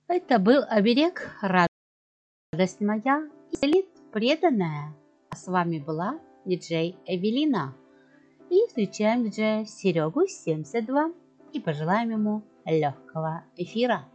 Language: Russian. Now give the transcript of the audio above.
Это был оберег, радость моя и селит преданная. А с вами была диджей Эвелина. И встречаем диджея Серегу 72 и пожелаем ему легкого эфира.